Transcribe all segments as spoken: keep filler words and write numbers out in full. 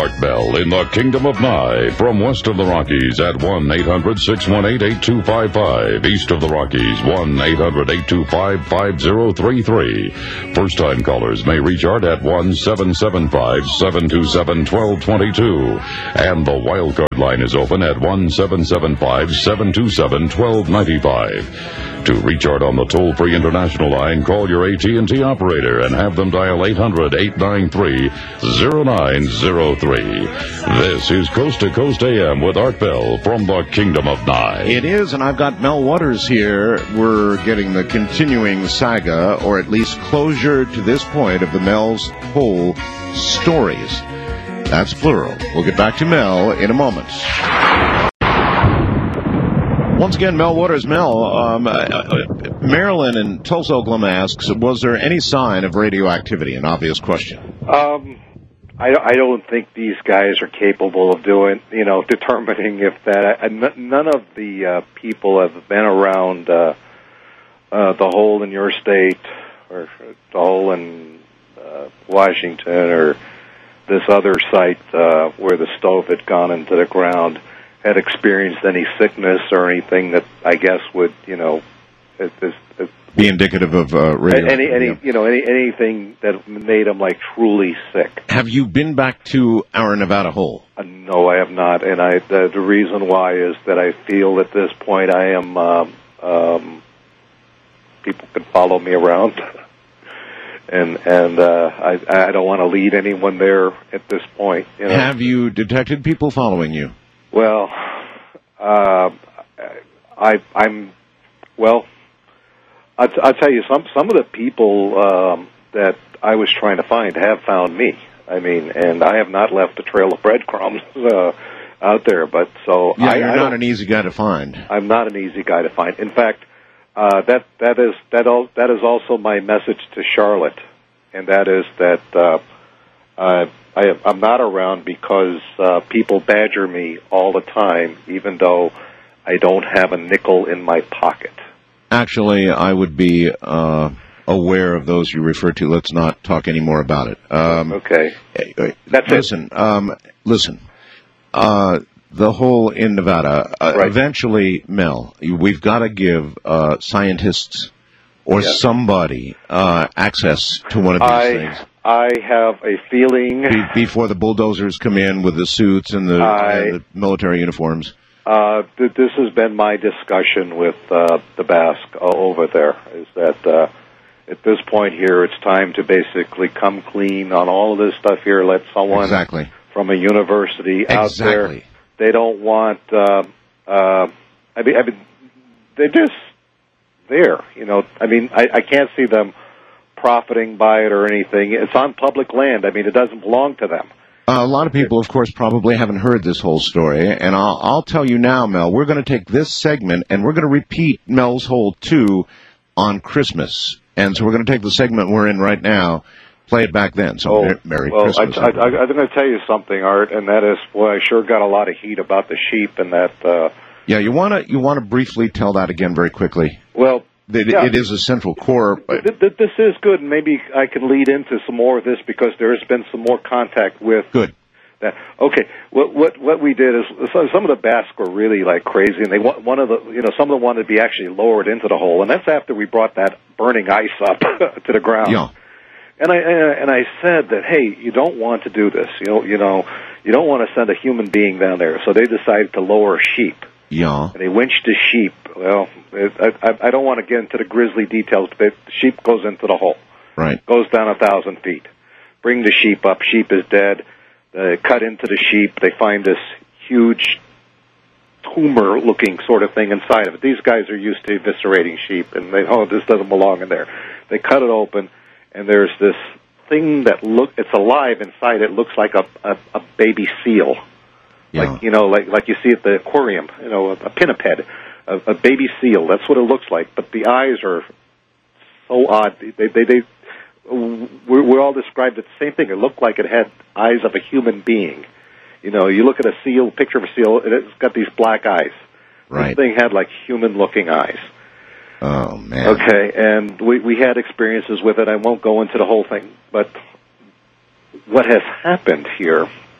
Art Bell in the Kingdom of Nye. From west of the Rockies at one eight hundred six one eight eight two five five. East of the Rockies, one eight hundred eight two five five zero three three. First-time callers may reach Art at one seven seven five seven two seven one two two two. And the wildcard line is open at one seven seven five seven two seven one two nine five. To reach Art on the toll-free international line, call your A T and T operator and have them dial eight hundred eight nine three zero nine zero three. This is Coast to Coast A M with Art Bell from the Kingdom of Nye. It is, and I've got Mel Waters here. We're getting the continuing saga, or at least closure to this point, of the Mel's Hole stories. That's plural. We'll get back to Mel in a moment. Once again, Mel Waters. Mel, um, uh, Marilyn in Tulsa, Oklahoma asks, was there any sign of radioactivity? An obvious question. Um, I, I don't think these guys are capable of doing, you know, determining if that. I, n- none of the uh, people have been around uh, uh, the hole in your state, or the hole in uh, Washington, or this other site uh, where the stove had gone into the ground, had experienced any sickness or anything that I guess would, you know, it, it, it, be indicative of uh, radio. Any, any, you know, any anything that made them like truly sick. Have you been back to our Nevada hole? Uh, no, I have not, and I the, the reason why is that I feel at this point I am. Um, um, people can follow me around, and and uh, I I don't want to lead anyone there at this point. You know? Have you detected people following you? Well, uh, I, I'm, well, I'll, I'll tell you, some some of the people um, that I was trying to find have found me. I mean, and I have not left a trail of breadcrumbs uh, out there. But so yeah, I, you're I not an easy guy to find. I'm not an easy guy to find. In fact, uh, that that is that all that is also my message to Charlotte, and that is that. Uh, uh, I, I'm not around because uh, people badger me all the time, even though I don't have a nickel in my pocket. Actually, I would be uh, aware of those you refer to. Let's not talk any more about it. Um, okay. That's listen, it. Um, listen. Uh, the hole in Nevada, uh, right. Eventually, Mel, we've got to give uh, scientists or yes. somebody uh, access to one of these I, things. I have a feeling... Be- before the bulldozers come in with the suits and the, I, and the military uniforms. Uh, th- this has been my discussion with uh, the Basque uh, over there, is that uh, at this point here, it's time to basically come clean on all of this stuff here, let someone exactly. from a university exactly. out there... They don't want... Uh, uh, I mean, I mean, they're just there, you know. I mean, I, I can't see them profiting by it or anything. It's on public land. I mean, it doesn't belong to them. Uh, a lot of people, of course, probably haven't heard this whole story, and I'll, I'll tell you now, Mel, we're going to take this segment, and we're going to repeat Mel's Hole two on Christmas. And so we're going to take the segment we're in right now, play it back then. So, oh, Merry, Merry well, Christmas. I, I, I, I'm going to tell you something, Art, and that is, boy, I sure got a lot of heat about the sheep and that... Uh, yeah, you want to you want to briefly tell that again very quickly? Well... It, yeah. it is a central core. This is good, and maybe I can lead into some more of this because there has been some more contact with good. That. Okay, what what what we did is some of the Basque were really like crazy, and they want one of the you know some of them wanted to be actually lowered into the hole, and that's after we brought that burning ice up to the ground. Yeah. And I and I said that hey, you don't want to do this. You know, you know, you don't want to send a human being down there. So they decided to lower sheep. Yeah. And they winched the sheep. Well, it, I, I don't want to get into the grisly details, but the sheep goes into the hole. Right. Goes down a thousand feet. Bring the sheep up. Sheep is dead. They cut into the sheep. They find this huge tumor-looking sort of thing inside of it. These guys are used to eviscerating sheep, and they, oh, this doesn't belong in there. They cut it open, and there's this thing that look it's alive inside. It looks like a, a, a baby seal. Yeah. Like, you know, like like you see at the aquarium, you know, a, a pinniped, a, a baby seal. That's what it looks like. But the eyes are so odd. They, they, they, we, we all described it the same thing. It looked like it had eyes of a human being. You know, you look at a seal, picture of a seal, and it's got these black eyes. Right. This thing had like human-looking eyes. Oh, man. Okay, and we, we had experiences with it. I won't go into the whole thing, but what has happened here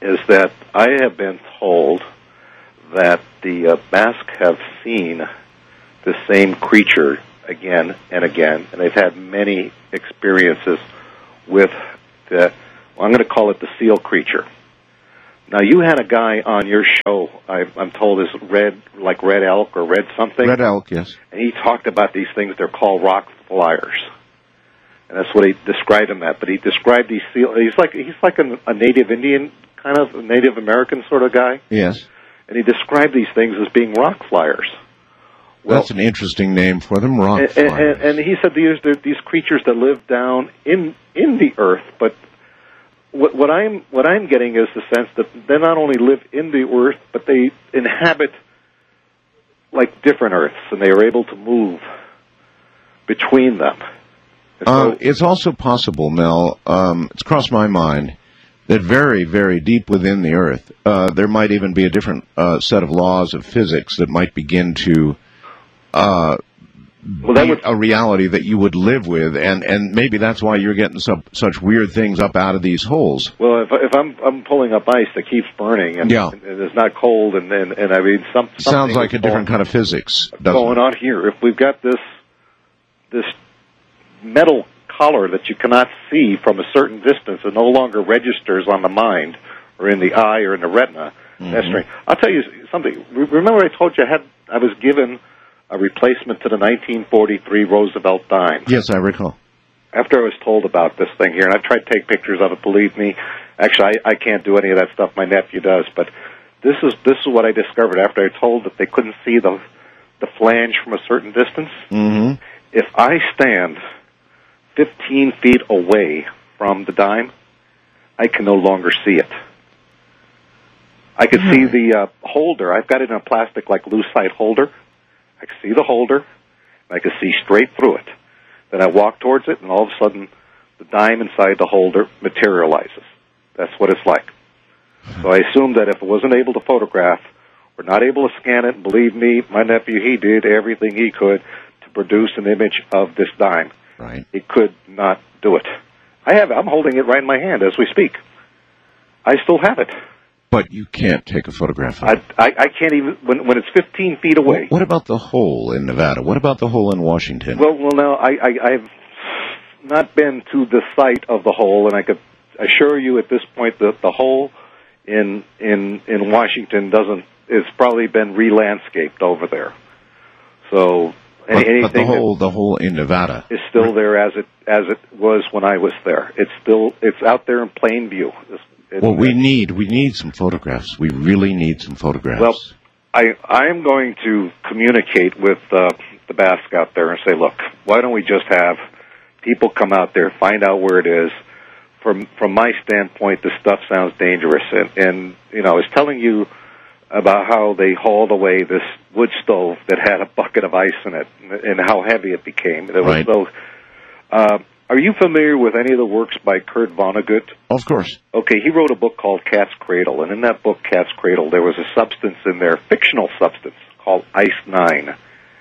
is that I have been told that the uh, Basque have seen the same creature again and again, and they've had many experiences with the, well, I'm going to call it the seal creature. Now, you had a guy on your show, I, I'm told is red, like red elk or red something. Red elk, yes. And he talked about these things, they're called rock flyers. And that's what he described them at. But he described these seal, he's like, he's like a, a Native Indian, kind of a Native American sort of guy. Yes. And he described these things as being rock flyers. Well, that's an interesting name for them, rock and, flyers. And, and he said these are these creatures that live down in in the earth, but what, what I'm what I'm getting is the sense that they not only live in the earth, but they inhabit like different earths, and they are able to move between them. So, uh, it's also possible, Mel. Um, it's crossed my mind that very, very deep within the earth, uh, there might even be a different uh, set of laws of physics that might begin to uh, well, that be would, a reality that you would live with, and, and maybe that's why you're getting some, such weird things up out of these holes. Well, if, if I'm I'm pulling up ice that keeps burning, and, yeah. and it's not cold, and and, and I mean, some sounds like a different kind of physics going on here. If we've got this this metal color that you cannot see from a certain distance and no longer registers on the mind or in the eye or in the retina, mm-hmm. that's strange. I'll tell you something. Remember I told you I had I was given a replacement to the nineteen forty-three Roosevelt dime? Yes, I recall. After I was told about this thing here, and I've tried to take pictures of it, believe me. Actually, I, I can't do any of that stuff. My nephew does. But this is this is what I discovered after I told that they couldn't see the the flange from a certain distance. Mm-hmm. If I stand fifteen feet away from the dime, I can no longer see it. I can mm-hmm. see the uh, holder. I've got it in a plastic, like, lucite holder. I can see the holder, and I can see straight through it. Then I walk towards it, and all of a sudden, the dime inside the holder materializes. That's what it's like. So I assumed that if I wasn't able to photograph or not able to scan it, and believe me, my nephew, he did everything he could to produce an image of this dime. Right. He could not do it. I have. I'm holding it right in my hand as we speak. I still have it. But you can't take a photograph of I, it. I, I can't even, when, when it's fifteen feet away. What about the hole in Nevada? What about the hole in Washington? Well, well, now, I, I, I've not been to the site of the hole, and I could assure you at this point that the hole in, in, in Washington doesn't, it's probably been re-landscaped over there. So, But, anything but the hole, the hole in Nevada is still there as it as it was when I was there. It's still it's out there in plain view. It's, it's, well, we need we need some photographs. We really need some photographs. Well, I I am going to communicate with uh, the Basque out there and say, look, why don't we just have people come out there, find out where it is. From from my standpoint, this stuff sounds dangerous, and and you know, I was telling you about how they hauled away this wood stove that had a bucket of ice in it, and how heavy it became. It was right. so. Uh, are you familiar with any of the works by Kurt Vonnegut? Of course. Okay, he wrote a book called Cat's Cradle, and in that book, Cat's Cradle, there was a substance in there, fictional substance, called Ice Nine.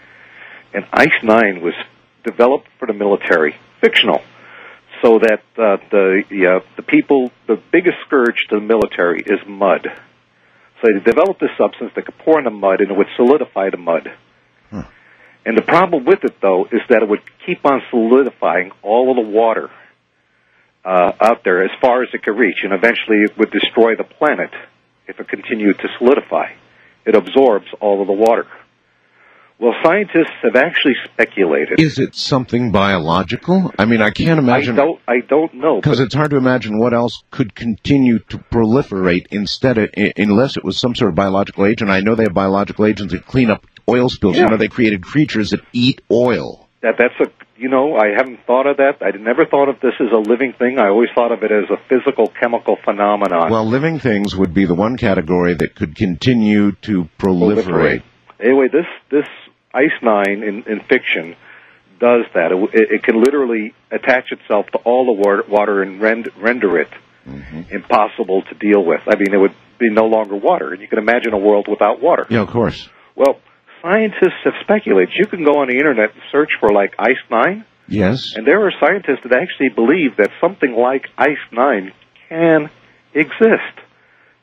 And Ice Nine was developed for the military, fictional, so that uh, the uh, the people, the biggest scourge to the military is mud. So they developed this substance that could pour in the mud, and it would solidify the mud. Huh. And the problem with it, though, is that it would keep on solidifying all of the water uh, out there as far as it could reach, and eventually it would destroy the planet if it continued to solidify. It absorbs all of the water. Well, scientists have actually speculated. Is it something biological? I mean, I can't imagine. I don't. I don't know because it's hard to imagine what else could continue to proliferate instead of, unless it was some sort of biological agent. I know they have biological agents that clean up oil spills. Yeah. You know, they created creatures that eat oil. That that's a. You know, I haven't thought of that. I never thought of this as a living thing. I always thought of it as a physical, chemical phenomenon. Well, living things would be the one category that could continue to proliferate. proliferate. Anyway, this this. Ice Nine in, in fiction does that. It, it can literally attach itself to all the water, water and rend, render it mm-hmm. impossible to deal with. I mean, it would be no longer water, and you can imagine a world without water. Yeah, of course. Well, scientists have speculated. You can go on the internet and search for, like, Ice Nine. Yes. And there are scientists that actually believe that something like Ice Nine can exist.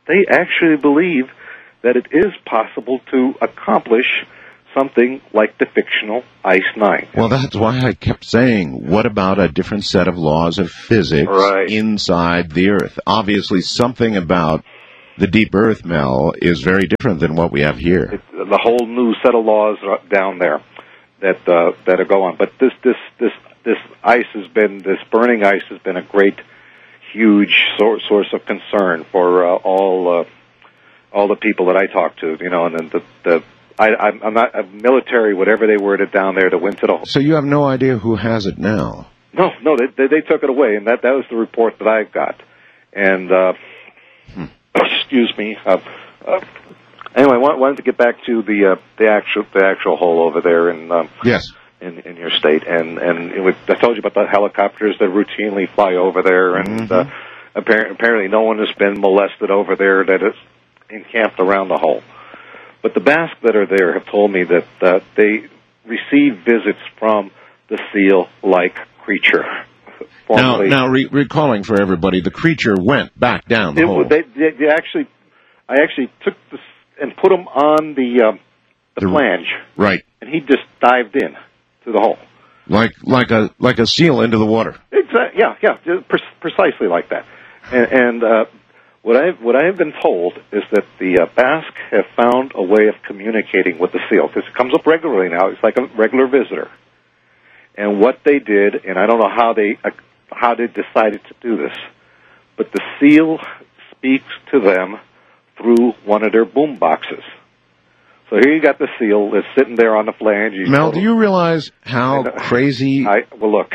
they actually believe that it is possible to accomplish something like the fictional Ice Nine. Well, that's why I kept saying, what about a different set of laws of physics right. inside the Earth? Obviously, something about the deep Earth, Mel, is very different than what we have here. It's the whole new set of laws down there that uh, that are going on. But this this this this ice has been this burning ice has been a great, huge source source of concern for uh, all uh, all the people that I talk to. You know, and then the the. I, I'm not a military, whatever they worded down there, that went to the. So you have no idea who has it now? No, no, they they, they took it away, and that that was the report that I got. And uh, hmm. excuse me. Uh, uh, anyway, I wanted to get back to the uh, the actual the actual hole over there in um, yes in in your state, and and it was, I told you about the helicopters that routinely fly over there, and mm-hmm. uh, apparently apparently no one has been molested over there that is encamped around the hole. But the Basque that are there have told me that uh, they receive visits from the seal-like creature. Now, now re- recalling for everybody, the creature went back down the it, hole. They, they, they actually, I actually took this and put him on the um, the, the flange, right, and he just dived in to the hole, like like a like a seal into the water. Exactly. Yeah, yeah, just pre- precisely like that. And, and uh, What I what I have been told is that the uh, Basque have found a way of communicating with the seal, because it comes up regularly now. It's like a regular visitor. And what they did, and I don't know how they uh, how they decided to do this, but the seal speaks to them through one of their boom boxes. So here you got the seal that's sitting there on the flange. Mel, do you realize how and, uh, crazy I, well, look,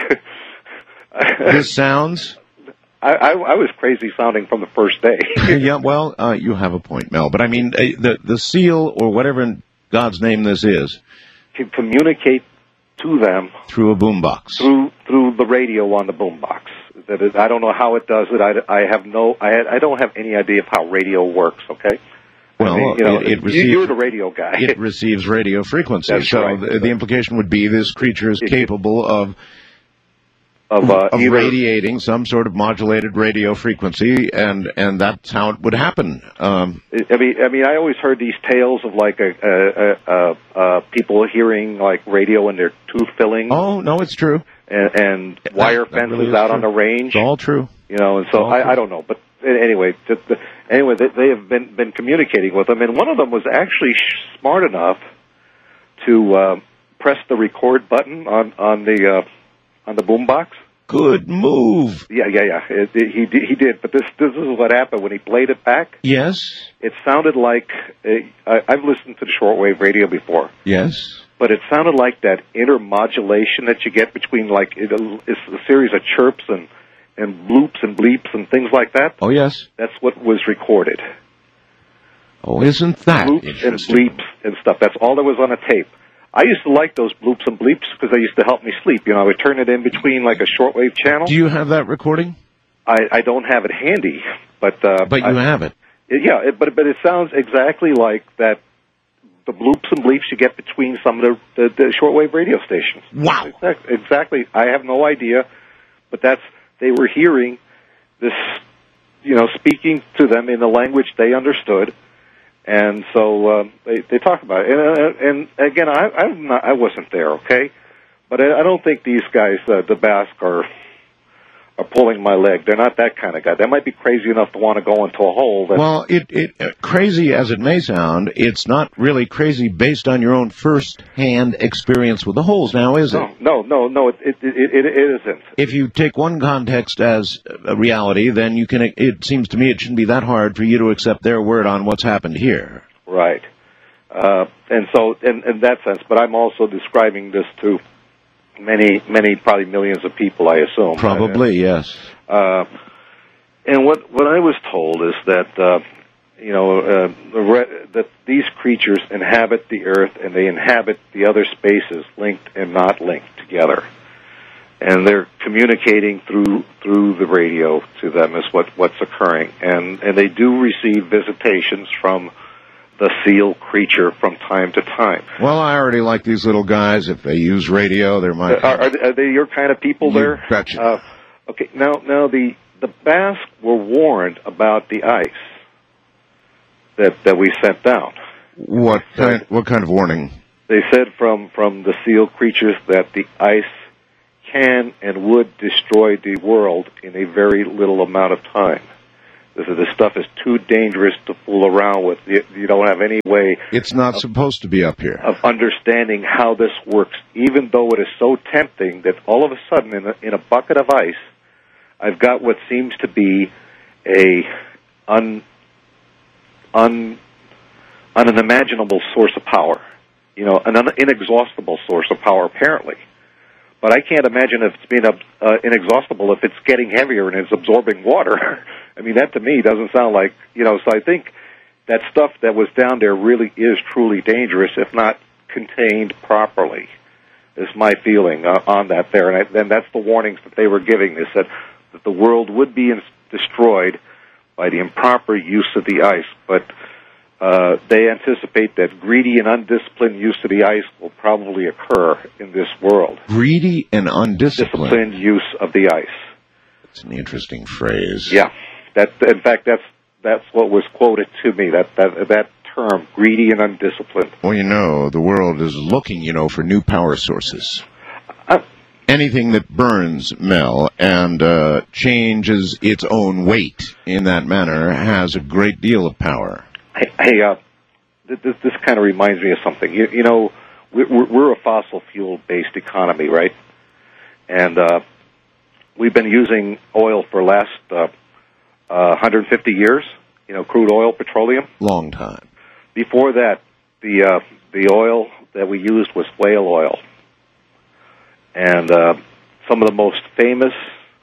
this sounds? I, I, I was crazy sounding from the first day. Yeah, well, uh, you have a point, Mel. But I mean, uh, the the seal, or whatever in God's name this is, can communicate to them through a boombox, through through the radio on the boombox. That is, I don't know how it does it. I, I have no, I I don't have any idea of how radio works. Okay. Well, I mean, you know, it, it receives, you're the radio guy. It receives radio frequency. That's so right. the, the implication would be this creature is it, capable of of, uh, of either, radiating some sort of modulated radio frequency, and, and that's how it would happen. Um, I mean, I mean, I always heard these tales of like a, a, a, a people hearing like radio in their tooth fillings. Oh no, it's true. And, and wire that, that fences really out true. on the range. It's all true. You know, and so I, I don't know, but anyway, the, the, anyway, they, they have been been communicating with them, and one of them was actually smart enough to uh, press the record button on on the uh, on the boombox. Good move. Yeah, yeah, yeah. It, it, he did, he did, but this this is what happened when he played it back. Yes. It sounded like uh, I, I've listened to the shortwave radio before. Yes. But it sounded like that intermodulation that you get between, like, it, it's a series of chirps and, and bloops and bleeps and things like that. Oh, yes. That's what was recorded. Oh, isn't that bloops and bleeps and stuff. That's all that was on a tape. I used to like those bloops and bleeps because they used to help me sleep. You know, I would turn it in between, like, a shortwave channel. Do you have that recording? I, I don't have it handy, but... Uh, but you I, have it. it yeah, it, but, but it sounds exactly like that. The bloops and bleeps you get between some of the, the, the shortwave radio stations. Wow. Exactly, exactly. I have no idea, but that's, they were hearing this, you know, speaking to them in the language they understood, and so uh, they, they talk about it. And, uh, and again, I, I'm not, I wasn't there, okay? But I, I don't think these guys, uh, the Basque, are... are pulling my leg. They're not that kind of guy. They might be crazy enough to want to go into a hole. That well, it, it uh, crazy as it may sound, it's not really crazy based on your own first-hand experience with the holes now, is it? No, no, no, no, it, it, it, it isn't. If you take one context as a reality, then you can, it seems to me it shouldn't be that hard for you to accept their word on what's happened here. Right. Uh, and so, in, in that sense, but I'm also describing this to many, many, probably millions of people, I assume. Probably, uh, yes. Uh, and what what I was told is that uh, you know uh, the re- that these creatures inhabit the Earth and they inhabit the other spaces, linked and not linked together, and they're communicating through through the radio to them is what what's occurring, and and they do receive visitations from the seal creature from time to time. Well, I already like these little guys. If they use radio, they're my... Uh, are, are they your kind of people you there? Betcha. Uh, okay, now, now the, the Basque were warned about the ice. that that we sent down. What kind, what kind of warning? They said from, from the seal creatures that the ice can and would destroy the world in a very little amount of time. This, this stuff is too dangerous to fool around with. You, you don't have any way... It's not of, supposed to be up here. ...of understanding how this works, even though it is so tempting that all of a sudden in a, in a bucket of ice, I've got what seems to be a un, un, an unimaginable source of power. You know, an un- inexhaustible source of power, apparently. But I can't imagine if it's being uh, inexhaustible if it's getting heavier and it's absorbing water. I mean, that to me doesn't sound like, you know, so I think that stuff that was down there really is truly dangerous if not contained properly, is my feeling uh, on that there. And, I, and that's the warnings that they were giving. They said that the world would be in- destroyed by the improper use of the ice, but Uh, they anticipate that greedy and undisciplined use of the ice will probably occur in this world. Greedy and undisciplined? Disciplined use of the ice. That's an interesting phrase. Yeah. That, in fact, that's that's what was quoted to me, that, that, that term, greedy and undisciplined. Well, you know, the world is looking, you know, for new power sources. Uh, Anything that burns, Mel, and uh, changes its own weight in that manner has a great deal of power. Hey, hey uh, this, this kind of reminds me of something. You, you know, we're, we're a fossil fuel-based economy, right? And uh, we've been using oil for the last uh, uh, one hundred fifty years, you know, crude oil, petroleum. Long time. Before that, the uh, the oil that we used was whale oil. And uh, some of the most famous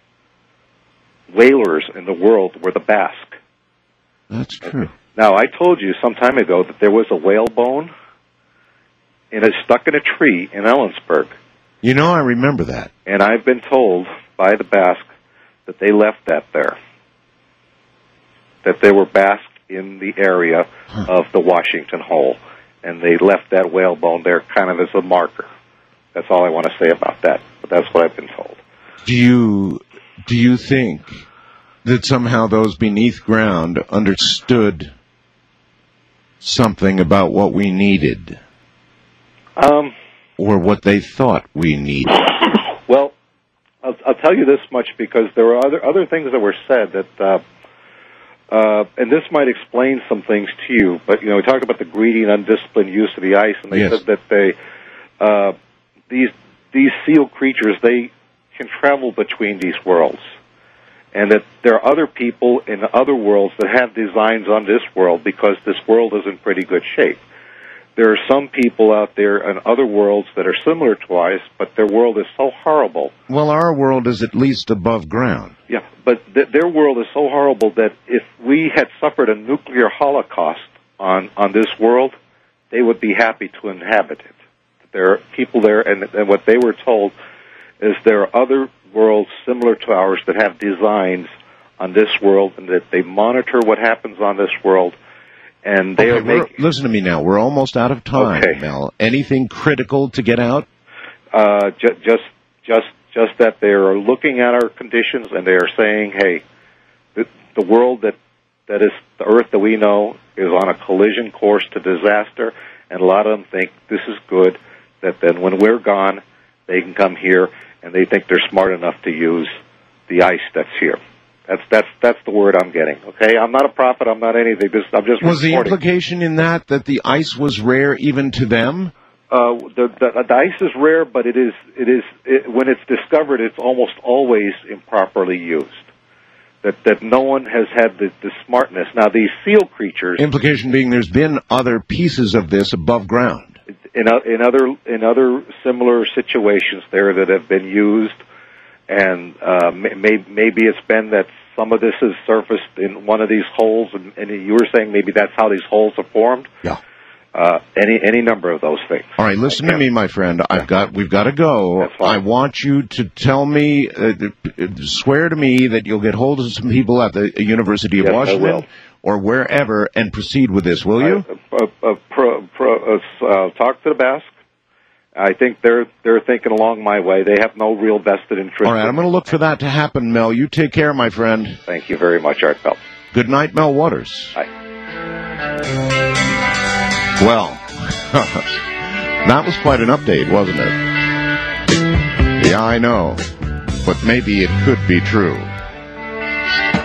whalers in the world were the Basque. That's true. Now, I told you some time ago that there was a whale bone, and it's stuck in a tree in Ellensburg. You know, I remember that. And I've been told by the Basque that they left that there, that there were Basque in the area huh. of the Washington Hole, and they left that whale bone there kind of as a marker. That's all I want to say about that, but that's what I've been told. Do you, do you think that somehow those beneath ground understood something about what we needed, um, or what they thought we needed? Well, I'll, I'll tell you this much because there were other other things that were said that, uh, uh, and this might explain some things to you. But you know, we talked about the greedy and undisciplined use of the ice, and they yes. said that they uh, these these seal creatures they can travel between these worlds. And that there are other people in other worlds that have designs on this world because this world is in pretty good shape. There are some people out there in other worlds that are similar to ours, but their world is so horrible. Well, our world is at least above ground. Yeah, but th- their world is so horrible that if we had suffered a nuclear holocaust on, on this world, they would be happy to inhabit it. There are people there, and, and what they were told is there are other worlds similar to ours that have designs on this world, and that they monitor what happens on this world, and they okay, are making... Listen to me now. We're almost out of time, okay. Mel. Anything critical to get out? Uh, ju- just, just, just that they are looking at our conditions, and they are saying, hey, the, the world that, that is the Earth that we know is on a collision course to disaster, and a lot of them think this is good, that then when we're gone, they can come here, and they think they're smart enough to use the ice that's here. That's that's that's the word I'm getting. Okay, I'm not a prophet. I'm not anything. Just, I'm just. Was reporting. The implication in that that the ice was rare even to them? Uh, the, the the ice is rare, but it is it is it, when it's discovered, it's almost always improperly used. That that no one has had the, the smartness. Now these seal creatures. Implication being there's been other pieces of this above ground. In, in other in other similar situations there that have been used, and uh, may, maybe it's been that some of this has surfaced in one of these holes, and, and you were saying maybe that's how these holes are formed. Yeah. Uh, any any number of those things. All right, listen to me, my friend. I've got we've got to go. That's fine. I want you to tell me, uh, swear to me that you'll get hold of some people at the University of yes, Washington or wherever and proceed with this. Will you? I, uh, uh, pro, pro, uh, talk to the Basque. I think they're they're thinking along my way. They have no real vested interest. All right, I'm going to look for that to happen, Mel. You take care, my friend. Thank you very much, Art Phelps. Good night, Mel Waters. Bye. Well, that was quite an update, wasn't it? Yeah, I know. But maybe it could be true.